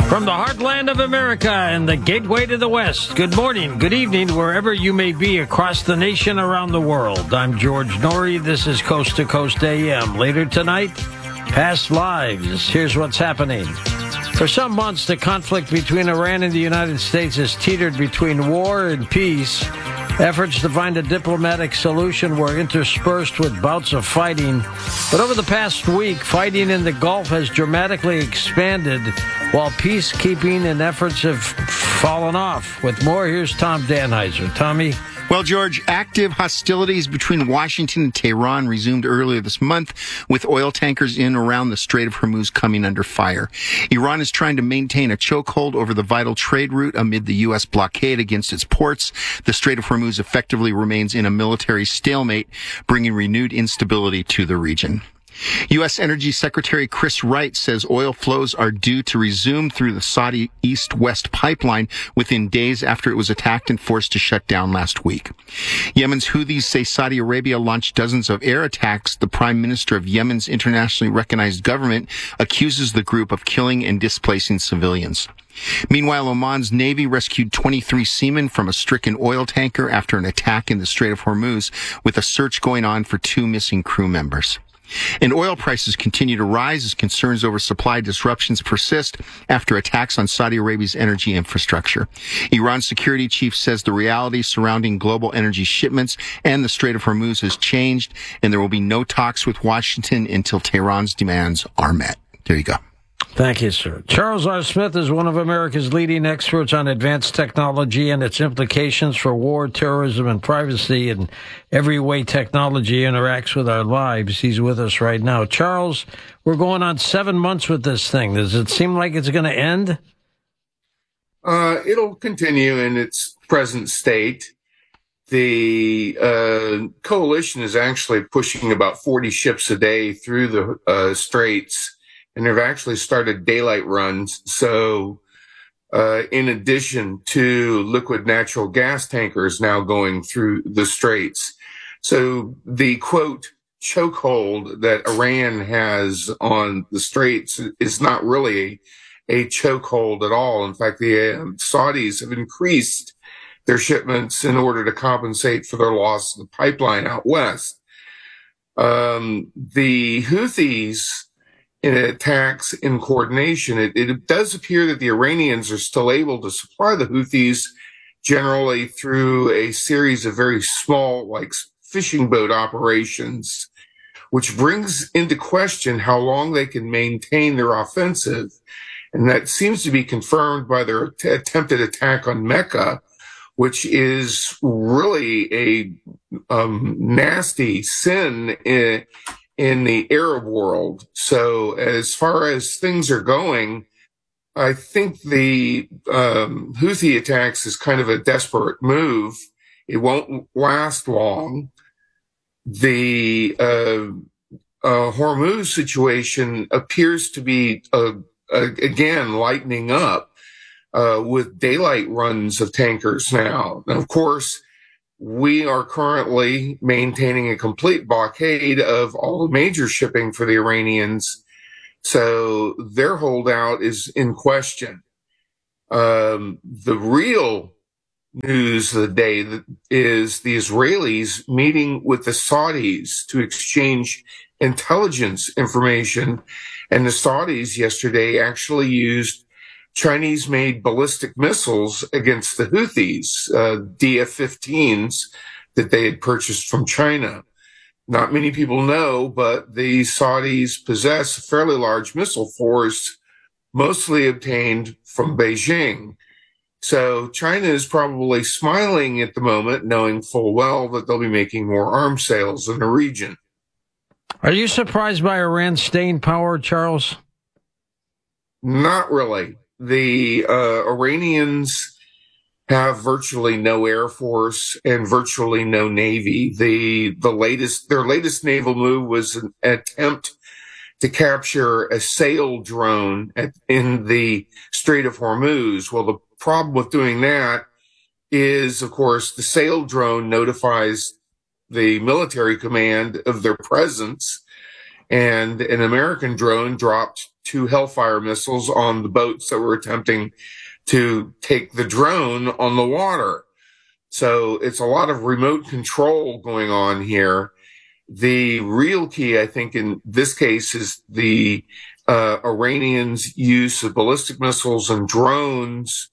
From the heartland of America and the gateway to the West, good morning, good evening, wherever you may be across the nation, around the world. I'm George Noory. This is Coast to Coast AM. Later tonight, Past Lives. Here's what's happening. For some months, the conflict between Iran and the United States has teetered between war and peace. Efforts to find a diplomatic solution were interspersed with bouts of fighting. But over the past week, fighting in the Gulf has dramatically expanded, while peacekeeping and efforts have fallen off. With more, here's Tom Danheiser. Tommy? Well, George, active hostilities between Washington and Tehran resumed earlier this month, with oil tankers in around the Strait of Hormuz coming under fire. Iran is trying to maintain a chokehold over the vital trade route amid the U.S. blockade against its ports. The Strait of Hormuz effectively remains in a military stalemate, bringing renewed instability to the region. U.S. Energy Secretary Chris Wright says oil flows are due to resume through the Saudi East-West pipeline within days after it was attacked and forced to shut down last week. Yemen's Houthis say Saudi Arabia launched dozens of air attacks. The prime minister of Yemen's internationally recognized government accuses the group of killing and displacing civilians. Meanwhile, Oman's Navy rescued 23 seamen from a stricken oil tanker after an attack in the Strait of Hormuz, with a search going on for 2 missing crew members. And oil prices continue to rise as concerns over supply disruptions persist after attacks on Saudi Arabia's energy infrastructure. Iran's security chief says the reality surrounding global energy shipments and the Strait of Hormuz has changed, and there will be no talks with Washington until Tehran's demands are met. There you go. Thank you, sir. Charles R. Smith is one of America's leading experts on advanced technology and its implications for war, terrorism, and privacy, and every way technology interacts with our lives. He's with us right now. Charles, we're going on 7 months with this thing. Does it seem like it's going to end? It'll continue in its present state. The coalition is actually pushing about 40 ships a day through the straits, and they've actually started daylight runs. So, in addition to liquid natural gas tankers now going through the straits. So the quote chokehold that Iran has on the straits is not really a chokehold at all. In fact, the Saudis have increased their shipments in order to compensate for their loss of the pipeline out west. The Houthis, in attacks in coordination, it does appear that the Iranians are still able to supply the Houthis generally through a series of very small, like fishing boat operations, which brings into question how long they can maintain their offensive. And that seems to be confirmed by their attempted attack on Mecca, which is really a nasty sin in the Arab world. So as far as things are going, I think the Houthi attacks is kind of a desperate move. It won't last long. The Hormuz situation appears to be, again, lightening up with daylight runs of tankers now. And of course, we are currently maintaining a complete blockade of all the major shipping for the Iranians. So their holdout is in question. The real news of the day is the Israelis meeting with the Saudis to exchange intelligence information. And the Saudis yesterday actually used Chinese-made ballistic missiles against the Houthis, DF-15s that they had purchased from China. Not many people know, but the Saudis possess a fairly large missile force, mostly obtained from Beijing. So China is probably smiling at the moment, knowing full well that they'll be making more arms sales in the region. Are you surprised by Iran's staying power, Charles? Not really. The Iranians have virtually no air force and virtually no navy. Their latest naval move was an attempt to capture a sail drone in the Strait of Hormuz. Well, the problem with doing that is, of course, the sail drone notifies the military command of their presence, and an American drone dropped two Hellfire missiles on the boats that were attempting to take the drone on the water. So it's a lot of remote control going on here. The real key, I think, in this case is the Iranians' use of ballistic missiles and drones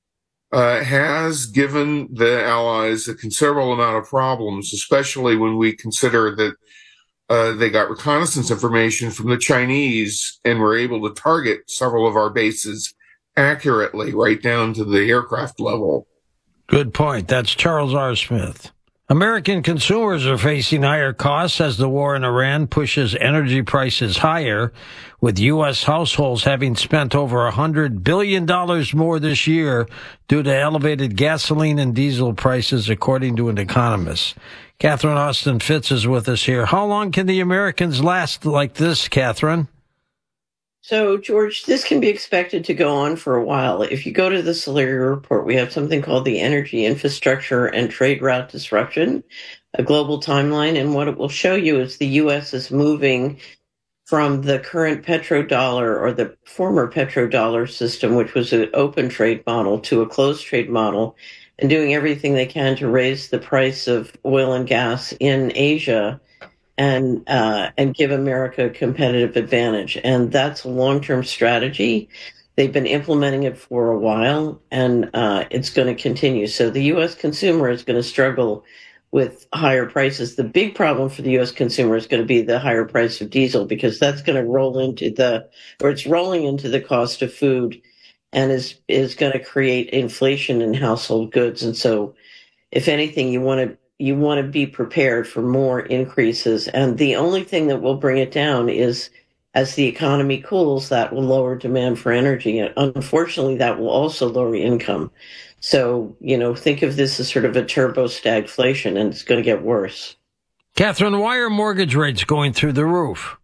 has given the Allies a considerable amount of problems, especially when we consider that they got reconnaissance information from the Chinese and were able to target several of our bases accurately, right down to the aircraft level. Good point. That's Charles R. Smith. American consumers are facing higher costs as the war in Iran pushes energy prices higher, with U.S. households having spent over $100 billion more this year due to elevated gasoline and diesel prices, according to an economist. Catherine Austin Fitts is with us here. How long can the Americans last like this, Catherine? So, George, this can be expected to go on for a while. If you go to the Solari report, we have something called the Energy Infrastructure and Trade Route Disruption, a global timeline. And what it will show you is the U.S. is moving from the current petrodollar or the former petrodollar system, which was an open trade model, to a closed trade model, and doing everything they can to raise the price of oil and gas in Asia and give America a competitive advantage. And that's a long-term strategy. They've been implementing it for a while, and it's going to continue. So the U.S. consumer is going to struggle with higher prices. The big problem for the U.S. consumer is going to be the higher price of diesel, because that's going to it's rolling into the cost of food and is going to create inflation in household goods. And so, if anything, you want to be prepared for more increases. And the only thing that will bring it down is, as the economy cools, that will lower demand for energy. And unfortunately, that will also lower income. So, think of this as sort of a turbo stagflation, and it's going to get worse. Catherine, why are mortgage rates going through the roof?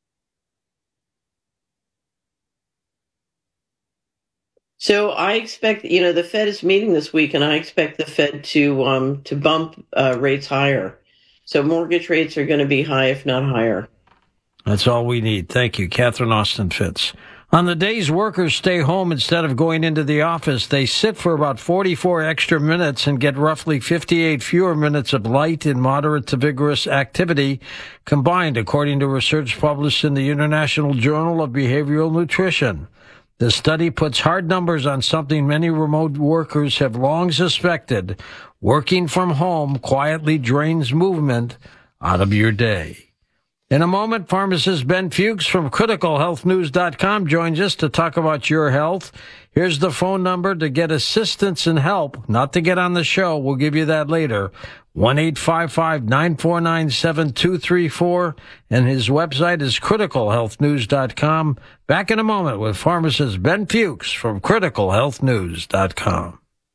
So I expect, the Fed is meeting this week, and I expect the Fed to bump rates higher. So mortgage rates are going to be high, if not higher. That's all we need. Thank you, Catherine Austin Fitts. On the days workers stay home instead of going into the office, they sit for about 44 extra minutes and get roughly 58 fewer minutes of light and moderate to vigorous activity combined, according to research published in the International Journal of Behavioral Nutrition. The study puts hard numbers on something many remote workers have long suspected. Working from home quietly drains movement out of your day. In a moment, pharmacist Ben Fuchs from CriticalHealthNews.com joins us to talk about your health. Here's the phone number to get assistance and help, not to get on the show. We'll give you that later. 1-855-949-7234. And his website is CriticalHealthNews.com. Back in a moment with pharmacist Ben Fuchs from CriticalHealthNews.com.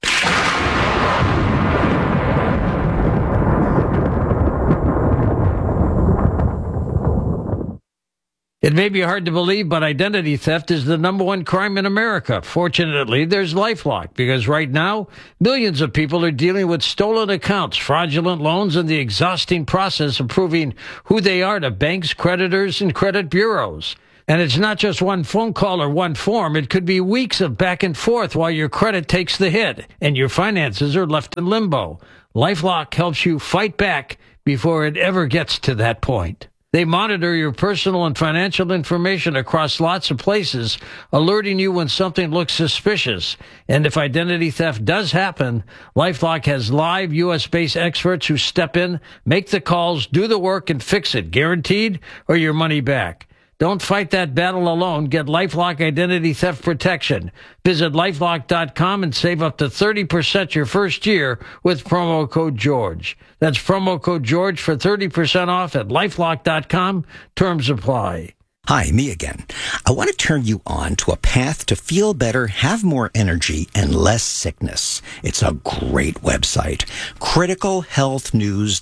It may be hard to believe, but identity theft is the number one crime in America. Fortunately, there's LifeLock, because right now, millions of people are dealing with stolen accounts, fraudulent loans, and the exhausting process of proving who they are to banks, creditors, and credit bureaus. And it's not just one phone call or one form. It could be weeks of back and forth while your credit takes the hit and your finances are left in limbo. LifeLock helps you fight back before it ever gets to that point. They monitor your personal and financial information across lots of places, alerting you when something looks suspicious. And if identity theft does happen, LifeLock has live U.S.-based experts who step in, make the calls, do the work, and fix it, guaranteed, or your money back. Don't fight that battle alone. Get LifeLock Identity Theft Protection. Visit LifeLock.com and save up to 30% your first year with promo code George. That's promo code George for 30% off at LifeLock.com. Terms apply. Hi, me again. I want to turn you on to a path to feel better, have more energy, and less sickness. It's a great website,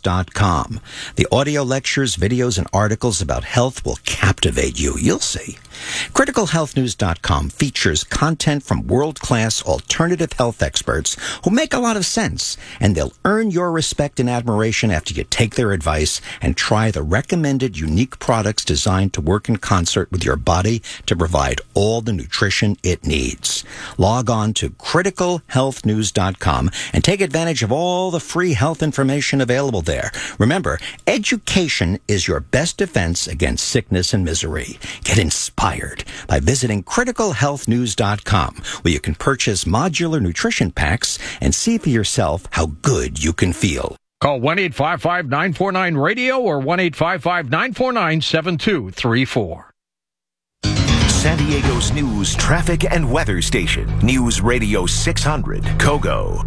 CriticalHealthNews.com. The audio lectures, videos, and articles about health will captivate you. You'll see. CriticalHealthNews.com features content from world-class alternative health experts who make a lot of sense, and they'll earn your respect and admiration after you take their advice and try the recommended unique products designed to work in concert with your body to provide all the nutrition it needs. Log on to CriticalHealthNews.com and take advantage of all the free health information available there. Remember, education is your best defense against sickness and misery. Get inspired by visiting CriticalHealthNews.com, where you can purchase modular nutrition packs and see for yourself how good you can feel. Call 1-855-949-RADIO or 1-855-949-7234. San Diego's news, traffic, and weather station. News Radio 600, KOGO.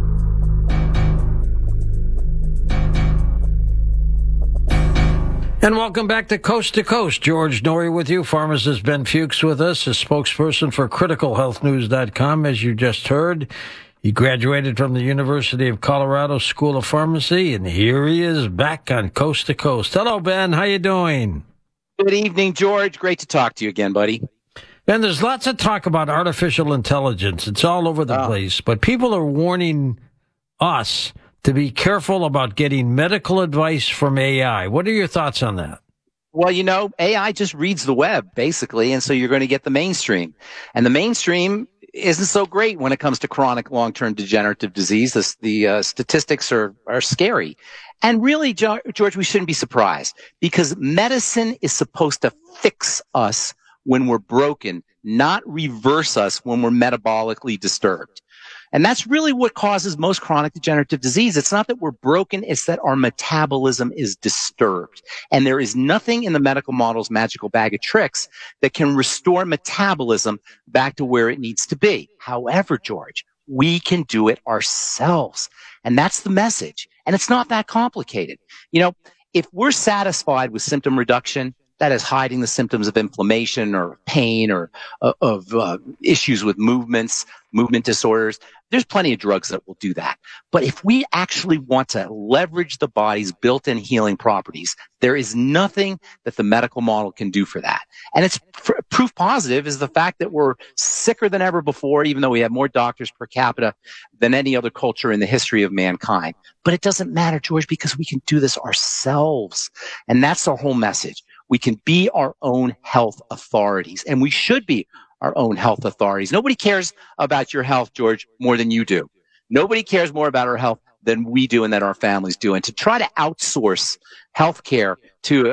And welcome back to Coast. George Noory with you. Pharmacist Ben Fuchs with us, a spokesperson for CriticalHealthNews.com, as you just heard. He graduated from the University of Colorado School of Pharmacy, and here he is back on Coast to Coast. Hello, Ben. How you doing? Good evening, George. Great to talk to you again, buddy. Ben, there's lots of talk about artificial intelligence. It's all over the place, but people are warning us to be careful about getting medical advice from AI. What are your thoughts on that? Well, you know, AI just reads the web, basically, and so you're going to get the mainstream. And the mainstream isn't so great when it comes to chronic long-term degenerative disease. The statistics are scary. And really, George, we shouldn't be surprised, because medicine is supposed to fix us when we're broken, not reverse us when we're metabolically disturbed. And that's really what causes most chronic degenerative disease. It's not that we're broken, it's that our metabolism is disturbed. And there is nothing in the medical model's magical bag of tricks that can restore metabolism back to where it needs to be. However, George, we can do it ourselves. And that's the message. And it's not that complicated. You know, if we're satisfied with symptom reduction, that is hiding the symptoms of inflammation or pain or of issues with movement disorders, there's plenty of drugs that will do that. But if we actually want to leverage the body's built-in healing properties, there is nothing that the medical model can do for that. And it's proof positive is the fact that we're sicker than ever before, even though we have more doctors per capita than any other culture in the history of mankind. But it doesn't matter, George, because we can do this ourselves. And that's our whole message. We can be our own health authorities, and we should be our own health authorities. Nobody cares about your health, George, more than you do. Nobody cares more about our health than we do and that our families do. And to try to outsource healthcare to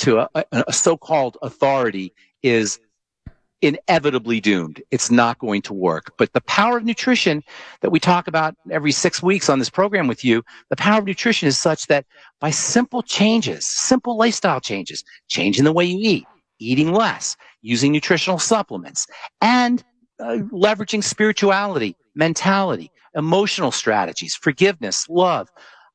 a so-called authority is inevitably doomed. It's not going to work. But the power of nutrition that we talk about every 6 weeks on this program with you, the power of nutrition is such that by simple changes, simple lifestyle changes, changing the way you eat, eating less, using nutritional supplements, and leveraging spirituality, mentality, emotional strategies, forgiveness, love,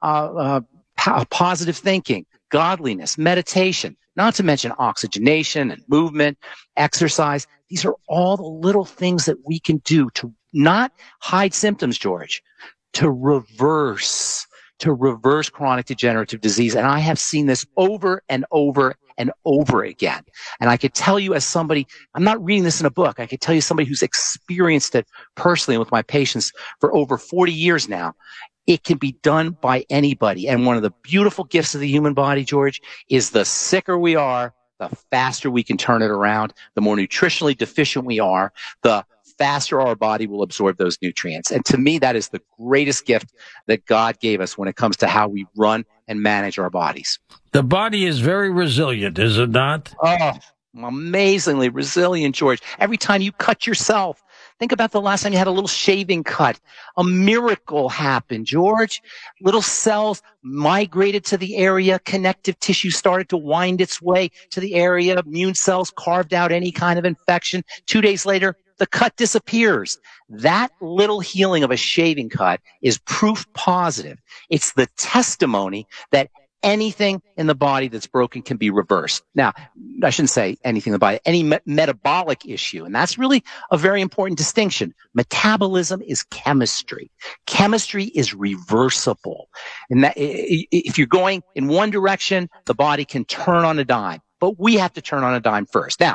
positive thinking, godliness, meditation, not to mention oxygenation and movement, exercise. These are all the little things that we can do to not hide symptoms, George, to reverse chronic degenerative disease. And I have seen this over and over and over again. And I could tell you as somebody, I'm not reading this in a book, I could tell you somebody who's experienced it personally with my patients for over 40 years now. It can be done by anybody. And one of the beautiful gifts of the human body, George, is the sicker we are, the faster we can turn it around. The more nutritionally deficient we are, the faster our body will absorb those nutrients. And to me, that is the greatest gift that God gave us when it comes to how we run and manage our bodies. The body is very resilient, is it not? Oh, amazingly resilient, George. Every time you cut yourself, think about the last time you had a little shaving cut. A miracle happened, George. Little cells migrated to the area. Connective tissue started to wind its way to the area. Immune cells carved out any kind of infection. 2 days later, the cut disappears. That little healing of a shaving cut is proof positive. It's the testimony that anything in the body that's broken can be reversed. Now, I shouldn't say anything in the body, any metabolic issue. And that's really a very important distinction. Metabolism is chemistry. Chemistry is reversible. And that, if you're going in one direction, the body can turn on a dime. But we have to turn on a dime first. Now,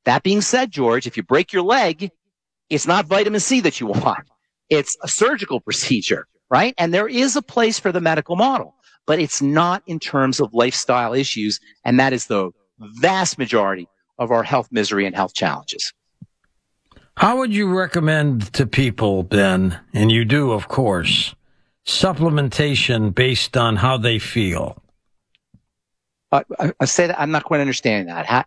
That being said, George, if you break your leg, it's not vitamin C that you want. It's a surgical procedure, right? And there is a place for the medical model, but it's not in terms of lifestyle issues. And that is the vast majority of our health misery and health challenges. How would you recommend to people, Ben, and you do, of course, supplementation based on how they feel? I say that I'm not quite understanding that.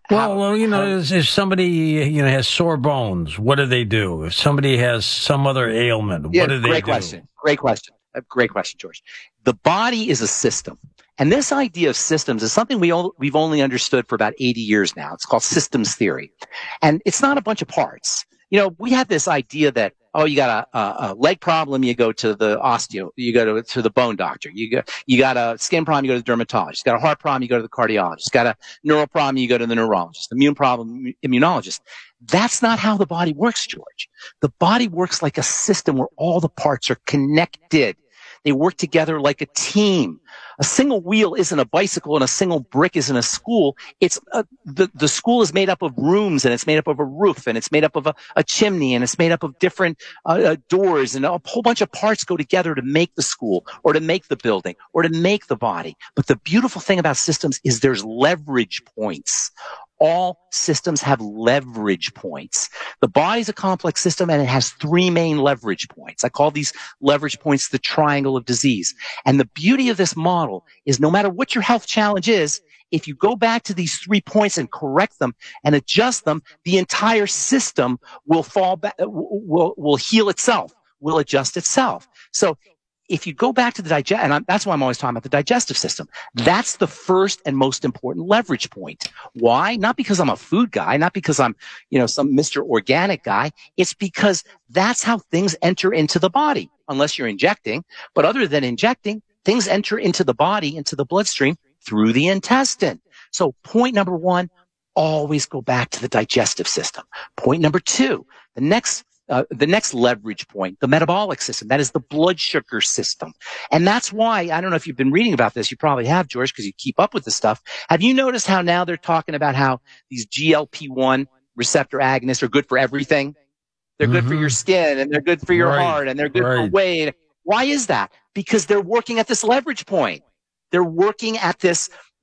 If somebody has sore bones, what do they do? If somebody has some other ailment, what do they do? Great question. Great question, George. The body is a system. And this idea of systems is something we've only understood for about 80 years now. It's called systems theory. And it's not a bunch of parts. We have this idea that, you got a leg problem, you go to the osteo, you go to the bone doctor. You got a skin problem, you go to the dermatologist. You got a heart problem, you go to the cardiologist. You got a neural problem, you go to the neurologist. Immune problem, immunologist. That's not how the body works, George. The body works like a system where all the parts are connected. They work together like a team. A single wheel isn't a bicycle and a single brick isn't a school. It's the school is made up of rooms, and it's made up of a roof, and it's made up of a chimney, and it's made up of different doors, and a whole bunch of parts go together to make the school or to make the building or to make the body. But the beautiful thing about systems is there's leverage points. All systems have leverage points. The body's a complex system, and it has three main leverage points. I call these leverage points the triangle of disease. And the beauty of this model is no matter what your health challenge is, if you go back to these 3 points and correct them and adjust them, the entire system will fall back, will heal itself, will adjust itself. So if you go back to the that's why I'm always talking about the digestive system. That's the first and most important leverage point. Why? Not because I'm a food guy, not because I'm, some Mr. Organic guy. It's because that's how things enter into the body, unless you're injecting. But other than injecting, things enter into the body, into the bloodstream through the intestine. So point number 1, always go back to the digestive system. Point number 2, the next leverage point, the metabolic system, that is the blood sugar system. And that's why, I don't know if you've been reading about this, you probably have, George, because you keep up with this stuff. Have you noticed how now they're talking about how these GLP-1 receptor agonists are good for everything? They're good for your skin, and they're good for your heart, and they're good for weight. Why is that? Because they're working at this leverage point. They're working at the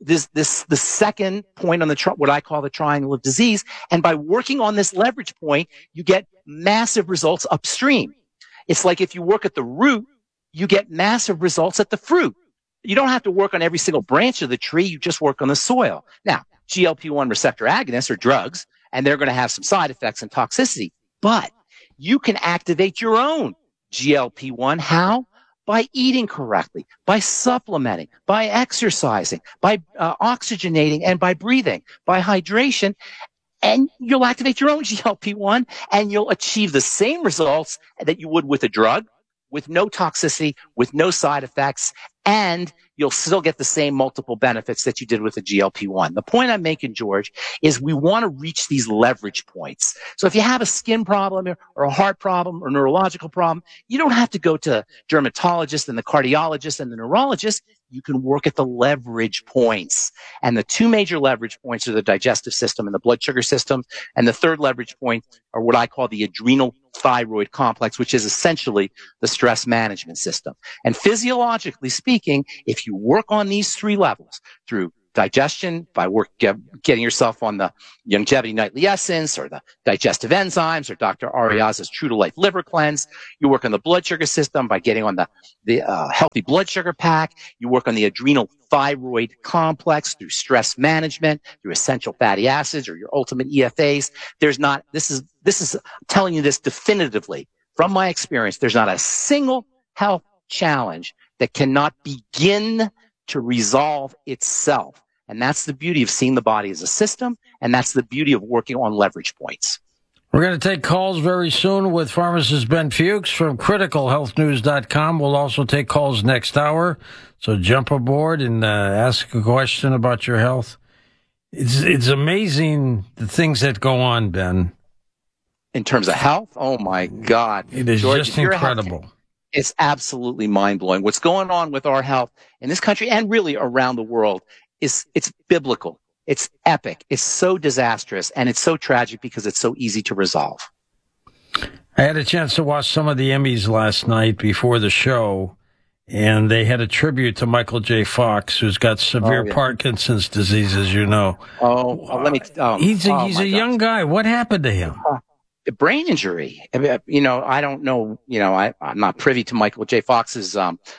second point on what I call the triangle of disease. And by working on this leverage point, you get massive results upstream. It's like if you work at the root, you get massive results at the fruit. You don't have to work on every single branch of the tree. You just work on the soil. Now, GLP-1 receptor agonists are drugs, and they're going to have some side effects and toxicity, but you can activate your own GLP-1. How? By eating correctly, by supplementing, by exercising, by oxygenating, and by breathing, by hydration. And you'll activate your own GLP-1, and you'll achieve the same results that you would with a drug, with no toxicity, with no side effects, and you'll still get the same multiple benefits that you did with the GLP-1. The point I'm making, George, is we want to reach these leverage points. So if you have a skin problem or a heart problem or neurological problem, you don't have to go to dermatologist and the cardiologist and the neurologist. You can work at the leverage points. And the 2 major leverage points are the digestive system and the blood sugar system. And the third leverage point are what I call the adrenal thyroid complex, which is essentially the stress management system. And physiologically speaking, if you work on these 3 levels through digestion, by getting yourself on the Longevity Nightly Essence or the digestive enzymes or Dr. Ariaza's True to Life Liver Cleanse. You work on the blood sugar system by getting on the Healthy Blood Sugar Pack. You work on the adrenal thyroid complex through stress management, through essential fatty acids or your ultimate EFAs. This is telling you this definitively from my experience. There's not a single health challenge that cannot begin to resolve itself. And that's the beauty of seeing the body as a system, and that's the beauty of working on leverage points. We're going to take calls very soon with pharmacist Ben Fuchs from criticalhealthnews.com. We'll also take calls next hour, so jump aboard and ask a question about your health. It's amazing the things that go on, Ben. In terms of health? Oh, my God. It is George, just incredible. It's absolutely mind-blowing. What's going on with our health in this country and really around the world it's biblical. It's epic. It's so disastrous, and it's so tragic because it's so easy to resolve. I had a chance to watch some of the Emmys last night before the show, and they had a tribute to Michael J. Fox, who's got severe Parkinson's disease, as you know. He's a young guy. What happened to him? A brain injury. I don't know. I'm not privy to Michael J. Fox's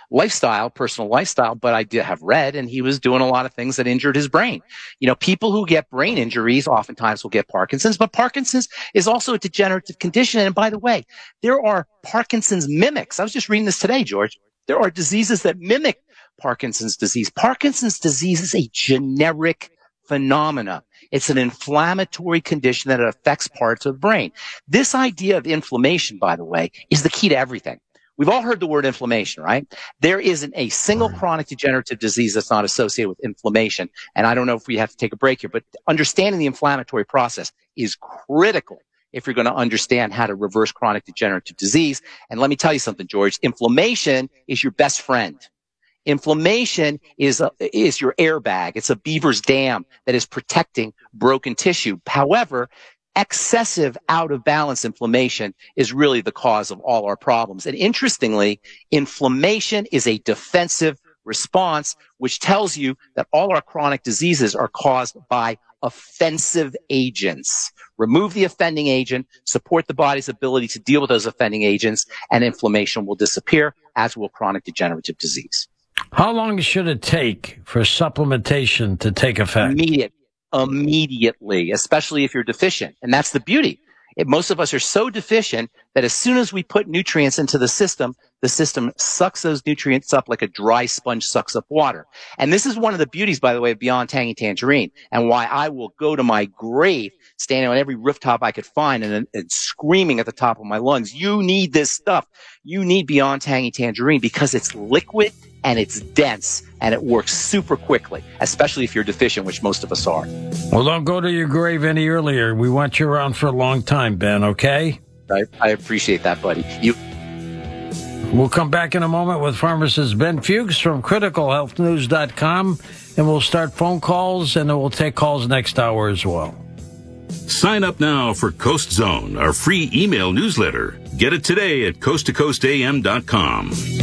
personal lifestyle, but I did have read, and he was doing a lot of things that injured his brain. People who get brain injuries oftentimes will get Parkinson's, but Parkinson's is also a degenerative condition. And by the way, there are Parkinson's mimics. I was just reading this today, George. There are diseases that mimic Parkinson's disease. Parkinson's disease is a generic phenomena. It's an inflammatory condition that affects parts of the brain. This idea of inflammation, by the way, is the key to everything. We've all heard the word inflammation, right? There isn't a single chronic degenerative disease that's not associated with inflammation. And I don't know if we have to take a break here, but understanding the inflammatory process is critical if you're going to understand how to reverse chronic degenerative disease. And let me tell you something, George. Inflammation is your best friend. Inflammation is your airbag. It's a beaver's dam that is protecting broken tissue. However, excessive out of balance inflammation is really the cause of all our problems. And interestingly, inflammation is a defensive response, which tells you that all our chronic diseases are caused by offensive agents. Remove the offending agent, support the body's ability to deal with those offending agents, and inflammation will disappear, as will chronic degenerative disease. How long should it take for supplementation to take effect? Immediately, especially if you're deficient. And that's the beauty. Most of us are so deficient that as soon as we put nutrients into the system sucks those nutrients up like a dry sponge sucks up water. And this is one of the beauties, by the way, of Beyond Tangy Tangerine, and why I will go to my grave standing on every rooftop I could find and screaming at the top of my lungs, you need this stuff. You need Beyond Tangy Tangerine because it's liquid and it's dense and it works super quickly, especially if you're deficient, which most of us are. Well, don't go to your grave any earlier. We want you around for a long time, Ben, okay? I appreciate that, buddy. We'll come back in a moment with pharmacist Ben Fuchs from criticalhealthnews.com, and we'll start phone calls, and then we'll take calls next hour as well. Sign up now for Coast Zone, our free email newsletter. Get it today at coasttocoastam.com.